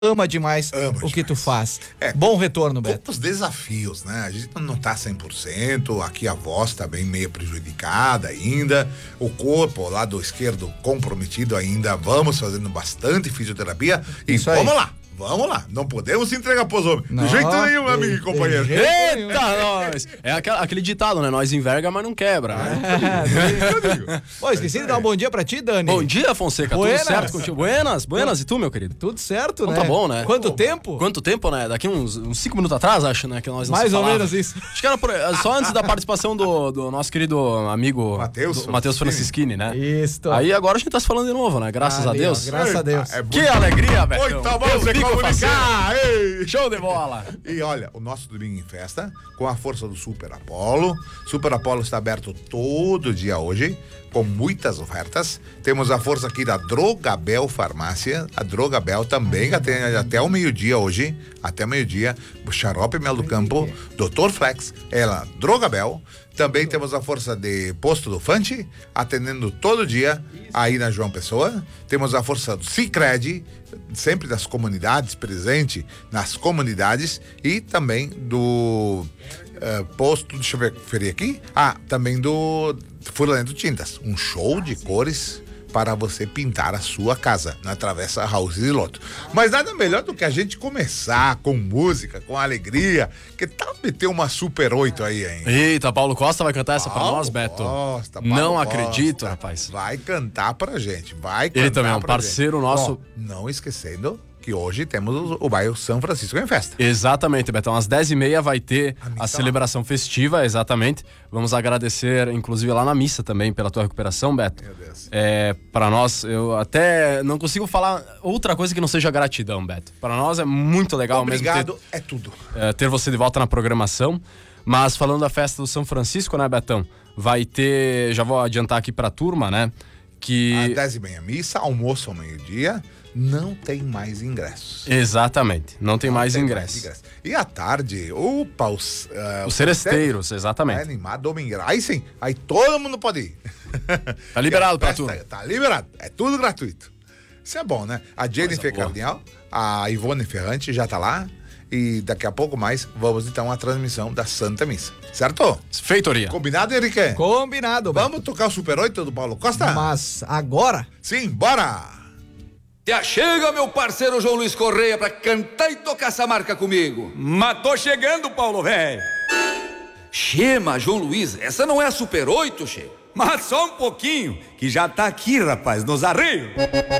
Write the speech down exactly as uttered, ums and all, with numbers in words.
ama demais Amo o demais. que tu faz. É, Bom retorno, Beto. Os desafios, né? A gente não tá cem por cento, aqui a voz tá bem meio prejudicada ainda, o corpo, o lado esquerdo comprometido ainda, vamos fazendo bastante fisioterapia e Isso aí. vamos lá. Vamos lá, não podemos se entregar pros homens. Não, de jeito nenhum, de- amigo e companheiro. de jeito Eita, nós! É aquela- aquele ditado, né? Nós enverga, mas não quebra. Né? Pô, esqueci de dar um bom dia pra ti, Dani. Bom dia, Fonseca. Buenas. Tudo certo contigo? Buenas, buenas. E tu, meu querido? Tudo certo, Então né? tá bom, né? Quanto Pô, tempo? Quanto tempo, né? Daqui uns, uns cinco minutos atrás, acho, né? Que nós não Mais se ou falava. menos isso. Acho que era por- só antes da participação do, do nosso querido amigo Matheus do- Matheus Francischini, né? Isso. Aí agora a gente tá se falando de novo, né? Graças Ali, a Deus. ó, graças a Deus. É Que alegria, Betão. Muito bom Eu você fico comunicar! Ei! Show de bola. E olha, o nosso Domingo em Festa, com a força do Super Apollo. Super Apollo está aberto todo dia hoje, com muitas ofertas. Temos a força aqui da Drogabel Farmácia. A Drogabel também atende até o meio-dia hoje, até o meio-dia. O Xarope Mel do Campo, doutor Flex, ela, Drogabel. Também temos a força de Posto do Fante, atendendo todo dia aí na João Pessoa. Temos a força do Sicredi, sempre das comunidades, presente nas comunidades. E também do eh, posto, deixa eu ver, ferir aqui. Ah, também do Furlanento Tintas, um show de cores para você pintar a sua casa na Travessa Raul Ziloto. Mas nada melhor do que a gente começar com música, com alegria. Que tal meter uma Super oito aí, hein? Eita, Paulo Costa vai cantar essa pra Paulo nós, Beto? Costa, Paulo Não Costa. acredito, rapaz. Vai cantar pra gente, vai cantar. Ele também é um pra parceiro gente. nosso. Ó, não esquecendo que hoje temos o, o bairro São Francisco em festa. Exatamente, Betão. Às dez e meia vai ter A missa a celebração festiva, exatamente. Vamos agradecer, inclusive, lá na missa também, pela tua recuperação, Beto. Meu Deus. É, para nós, eu até não consigo falar outra coisa que não seja gratidão, Beto. Para nós é muito legal Obrigado, mesmo é tudo. ter, é, ter você de volta na programação. Mas falando da festa do São Francisco, né, Betão? Vai ter, já vou adiantar aqui pra turma, né? Que... Às dez e meia missa, almoço ao meio-dia, não tem mais ingressos. Exatamente, não tem mais Tem ingresso. ingresso. E à tarde, opa, os, uh, Os seresteiros, Vai exatamente. animar domingo. Aí sim, aí todo mundo pode ir. Tá liberado pra festa turma. Tá liberado, é tudo gratuito. Isso é bom, né? A Jennifer boa. Cardial, a Ivone Ferrante já tá lá. E daqui a pouco mais, vamos então à transmissão da Santa Missa. Certo? Feitoria. Combinado, Henrique? Combinado, Beto. Vamos tocar o Super oito do Paulo Costa? Mas agora, Sim, bora! Já chega, meu parceiro João Luiz Correia, pra cantar e tocar essa marca comigo. Mas tô chegando, Paulo, velho. Chema, João Luiz, essa não é a Super oito, che? Mas só um pouquinho, que já tá aqui, rapaz, nos arreios.